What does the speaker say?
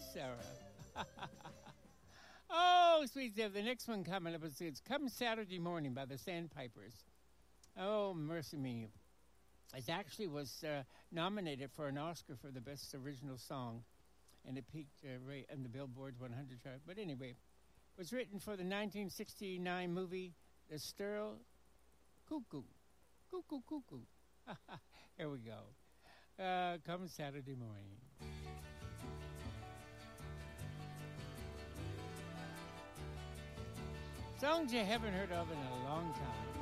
Sarah. Oh, sweet Zeb, the next one coming up is it's Come Saturday Morning by the Sandpipers. Oh, mercy me. It actually was nominated for an Oscar for the Best Original Song, and it peaked right on the Billboard 100 chart. But anyway, it was written for the 1969 movie The Sterile Cuckoo. Cuckoo, cuckoo. Here we go. Come Saturday Morning. Songs you haven't heard of in a long time.